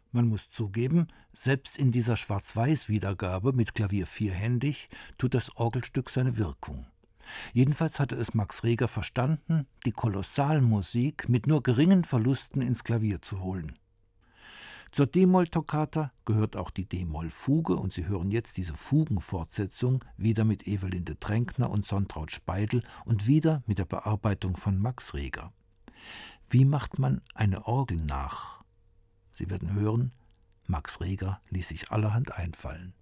Man muss zugeben, selbst in dieser Schwarz-Weiß-Wiedergabe mit Klavier vierhändig tut das Orgelstück seine Wirkung. Jedenfalls hatte es Max Reger verstanden, die Kolossalmusik mit nur geringen Verlusten ins Klavier zu holen. Zur D-Moll-Toccata gehört auch die D-Moll-Fuge und Sie hören jetzt diese Fugenfortsetzung, wieder mit Evelinde Tränkner und Sontraud Speidel und wieder mit der Bearbeitung von Max Reger. Wie macht man eine Orgel nach? Sie werden hören, Max Reger ließ sich allerhand einfallen.